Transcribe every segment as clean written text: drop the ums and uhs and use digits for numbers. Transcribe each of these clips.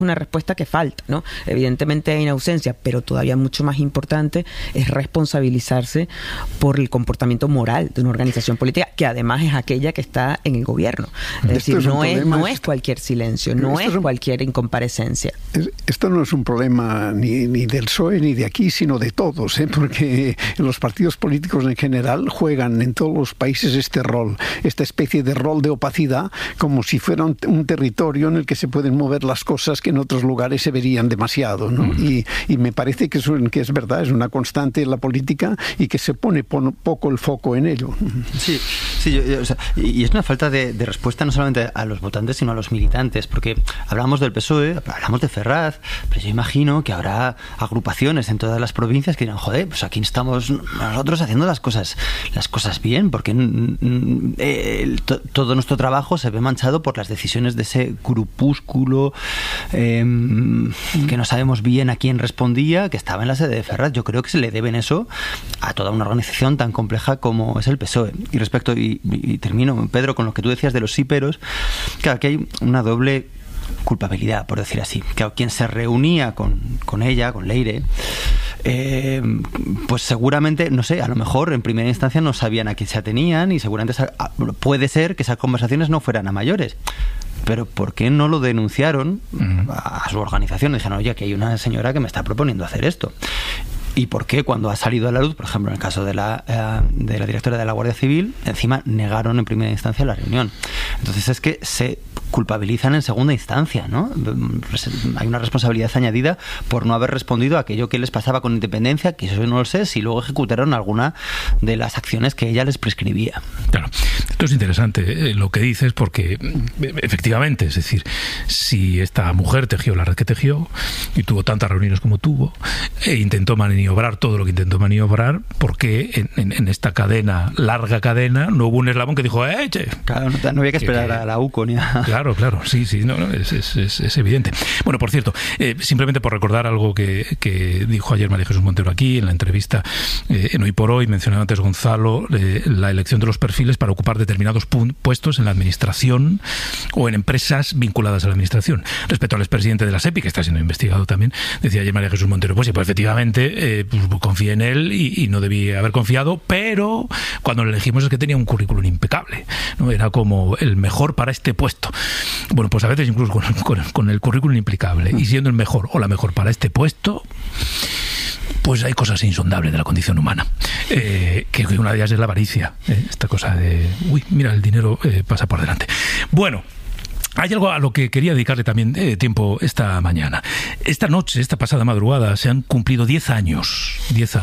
una respuesta que falta, ¿no? Evidentemente hay inausencia, pero todavía mucho más importante es responsabilizarse por el comportamiento moral de una organización política, que además es aquella que está en el gobierno. Es decir, no es cualquier silencio, no es cualquier incomparecencia. Esto no es un problema ni del PSOE ni de aquí, sino de todos, porque los partidos políticos en general juegan en todos los países este rol, esta especie de rol de opacidad, como si fuera un territorio en el que se pueden mover las cosas que en otros lugares se verían demasiado, ¿no? Y me parece que es verdad, es una constante en la política y que se pone poco el foco en ello. Sí, o sea, y es una falta de respuesta no solamente a los votantes, sino a los militantes, porque hablamos del PSOE, hablamos de Ferraz, pero yo imagino que habrá agrupaciones en todas las provincias que dirán, joder, pues aquí estamos nosotros haciendo las cosas bien, porque todo nuestro trabajo se ve manchado por las decisiones de ese grupúsculo que no sabemos bien a quién respondía, que estaba en la sede de Ferraz. Yo creo que se le deben eso a toda una organización tan compleja como es el PSOE. Y respecto, y termino, Pedro, con lo que tú decías de los síperos, claro, que hay una doble culpabilidad, por decir así. Claro, quien se reunía con ella, con Leire, pues seguramente, no sé, a lo mejor en primera instancia no sabían a quién se atenían y seguramente puede ser que esas conversaciones no fueran a mayores. Pero ¿por qué no lo denunciaron a su organización? Dijeron, oye, que hay una señora que me está proponiendo hacer esto. ¿Y por qué cuando ha salido a la luz, por ejemplo, en el caso de la directora de la Guardia Civil, encima negaron en primera instancia la reunión? Entonces es que se culpabilizan en segunda instancia, ¿no? Hay una responsabilidad añadida por no haber respondido a aquello que les pasaba con independencia, que eso no lo sé, si luego ejecutaron alguna de las acciones que ella les prescribía. Claro, esto es interesante lo que dices, porque efectivamente, es decir, si esta mujer tejió la red que tejió y tuvo tantas reuniones como tuvo e intentó maniobrar todo lo que intentó maniobrar, porque en esta larga cadena, no hubo un eslabón que dijo che. Claro, no había que esperar a la UCO ni a... Claro, sí, no, es evidente. Bueno, por cierto, simplemente por recordar algo que dijo ayer María Jesús Montero aquí, en la entrevista en Hoy por Hoy, mencionaba antes Gonzalo, la elección de los perfiles para ocupar determinados puestos en la administración o en empresas vinculadas a la administración. Respecto al expresidente de la SEPI, que está siendo investigado también, decía ayer María Jesús Montero, pues sí, pues efectivamente, confié en él y no debí haber confiado, pero cuando lo elegimos es que tenía un currículum impecable, ¿no? Era como el mejor para este puesto. Bueno, pues a veces incluso con el currículum impecable y siendo el mejor o la mejor para este puesto, pues hay cosas insondables de la condición humana, que una de ellas es la avaricia, esta cosa de mira, el dinero pasa por delante. Bueno, hay algo a lo que quería dedicarle también tiempo esta mañana. Esta noche, esta pasada madrugada, se han cumplido 10 años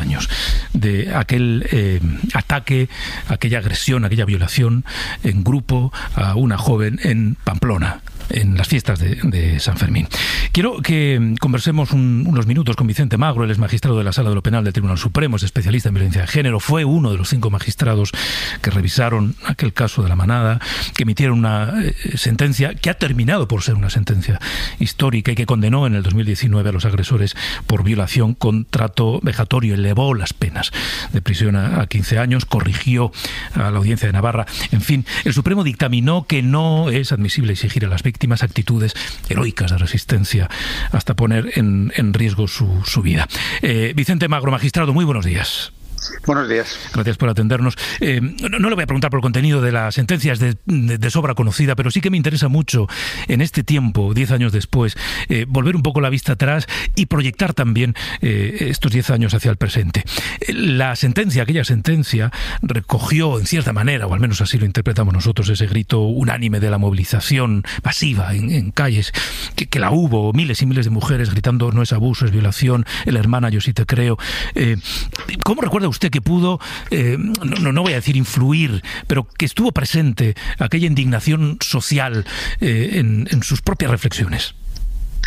de aquel ataque, aquella agresión, aquella violación en grupo a una joven en Pamplona, en las fiestas de San Fermín. Quiero que conversemos unos minutos con Vicente Magro. Él es magistrado de la Sala de lo Penal del Tribunal Supremo, es especialista en violencia de género, fue uno de los 5 magistrados que revisaron aquel caso de La Manada, que emitieron una sentencia que ha terminado por ser una sentencia histórica y que condenó en el 2019 a los agresores por violación con trato vejatorio, elevó las penas de prisión a 15 años, corrigió a la Audiencia de Navarra. En fin, el Supremo dictaminó que no es admisible exigir a las víctimas actitudes heroicas de resistencia hasta poner en riesgo su vida. Vicente Magro, magistrado, muy buenos días. Buenos días. Gracias por atendernos. No le voy a preguntar por el contenido de la sentencia, es de sobra conocida, pero sí que me interesa mucho en este tiempo, 10 años después, volver un poco la vista atrás y proyectar también estos 10 años hacia el presente. Aquella sentencia, recogió en cierta manera, o al menos así lo interpretamos nosotros, ese grito unánime de la movilización masiva en calles, que la hubo, miles y miles de mujeres gritando no es abuso, es violación, la hermana yo sí te creo. ¿Cómo recuerda usted que pudo, no voy a decir influir, pero que estuvo presente aquella indignación social en sus propias reflexiones?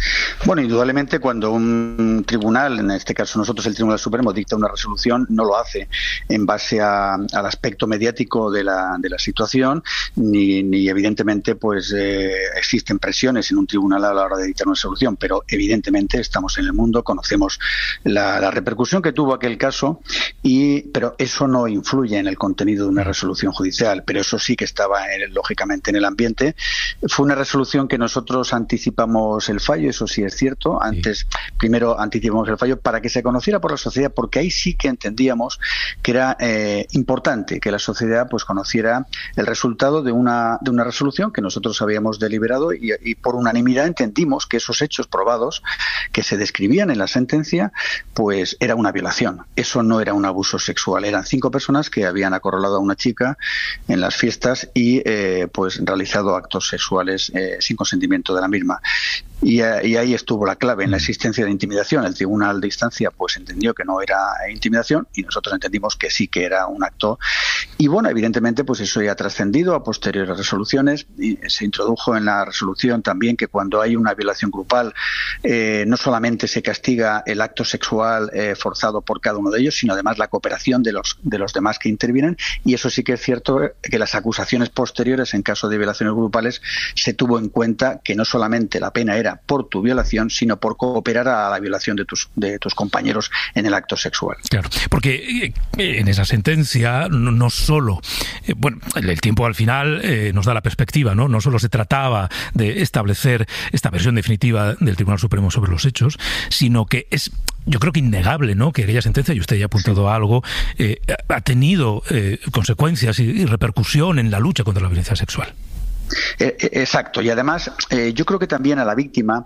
Bueno, indudablemente cuando un tribunal, en este caso nosotros el Tribunal Supremo, dicta una resolución, no lo hace en base al aspecto mediático de la situación, ni evidentemente pues existen presiones en un tribunal a la hora de dictar una resolución, pero evidentemente estamos en el mundo, conocemos la repercusión que tuvo aquel caso, pero eso no influye en el contenido de una resolución judicial, pero eso sí que estaba lógicamente en el ambiente. Fue una resolución que nosotros anticipamos el fallo, eso sí es cierto. Primero anticipamos el fallo para que se conociera por la sociedad, porque ahí sí que entendíamos que era importante que la sociedad pues conociera el resultado de una resolución que nosotros habíamos deliberado y por unanimidad entendimos que esos hechos probados que se describían en la sentencia pues era una violación. Eso no era un abuso sexual, eran 5 personas que habían acorralado a una chica en las fiestas y pues realizado actos sexuales sin consentimiento de la misma. Y ahí estuvo la clave en la existencia de intimidación. El tribunal de instancia pues entendió que no era intimidación y nosotros entendimos que sí que era un acto. Y bueno, evidentemente pues eso ya ha trascendido a posteriores resoluciones y se introdujo en la resolución también que cuando hay una violación grupal no solamente se castiga el acto sexual forzado por cada uno de ellos, sino además la cooperación de los demás que intervienen, y eso sí que es cierto que las acusaciones posteriores en caso de violaciones grupales se tuvo en cuenta que no solamente la pena era por tu violación, sino por cooperar a la violación de tus compañeros en el acto sexual. Claro, porque en esa sentencia no solo, bueno, el tiempo al final nos da la perspectiva, ¿no? No solo se trataba de establecer esta versión definitiva del Tribunal Supremo sobre los hechos, sino que es, yo creo que innegable, ¿no?, que aquella sentencia, y usted ya ha apuntado a algo, ha tenido consecuencias y repercusión en la lucha contra la violencia sexual. Exacto, y además yo creo que también a la víctima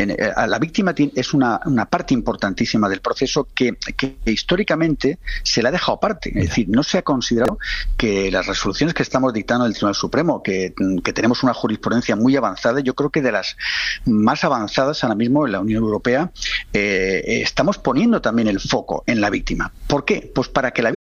es una parte importantísima del proceso que históricamente se la ha dejado aparte. Es decir, no se ha considerado que las resoluciones que estamos dictando en el Tribunal Supremo, que tenemos una jurisprudencia muy avanzada, yo creo que de las más avanzadas ahora mismo en la Unión Europea, estamos poniendo también el foco en la víctima. ¿Por qué? Pues para que la